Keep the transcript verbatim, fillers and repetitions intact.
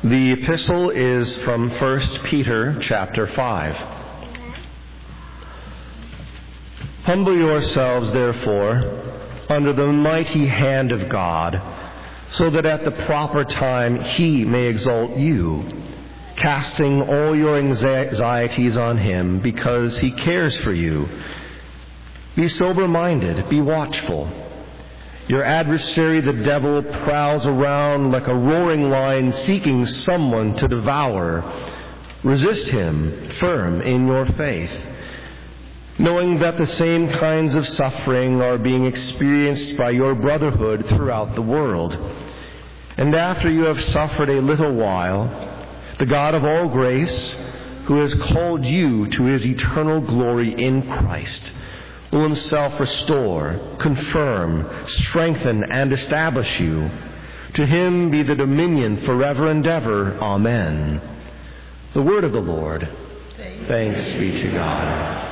The epistle is from First Peter chapter five. Humble yourselves, therefore, under the mighty hand of God, so that at the proper time He may exalt you, casting all your anxieties on Him, because He cares for you. Be sober-minded, be watchful. Your adversary, the devil, prowls around like a roaring lion seeking someone to devour. Resist him, firm in your faith, knowing that the same kinds of suffering are being experienced by your brotherhood throughout the world. And after you have suffered a little while, the God of all grace, who has called you to His eternal glory in Christ, will Himself restore, confirm, strengthen, and establish you. To Him be the dominion forever and ever. Amen. The word of the Lord. Thanks be to God.